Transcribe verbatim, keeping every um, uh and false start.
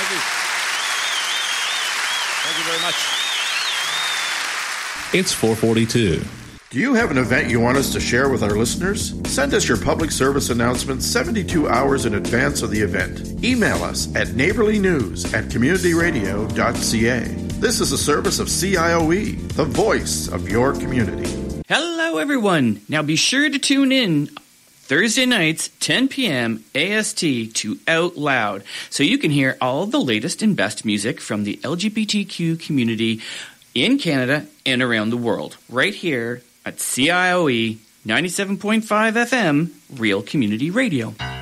Thank you. Thank you very much. It's four forty-two. Do you have an event you want us to share with our listeners? Send us your public service announcement seventy-two hours in advance of the event. Email us at neighborlynews at communityradio.ca. This is a service of C I O E, the voice of your community. Hello, everyone. Now be sure to tune in Thursday nights, ten p.m. A S T to Out Loud, so you can hear all the latest and best music from the L G B T Q community in Canada and around the world, right here at C I O E ninety-seven point five F M, Real Community Radio.